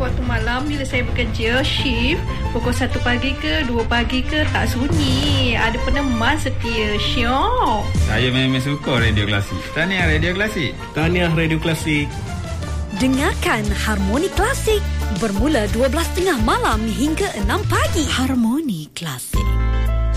waktu malam bila saya bekerja shift, pukul 1 pagi ke 2 pagi ke, tak sunyi. Ada peneman setia. Syok. Saya memang suka radio klasik. Tahniah radio klasik. Tahniah radio klasik. Dengarkan Harmoni Klasik bermula 12.30 malam hingga 6 pagi. Harmoni Klasik.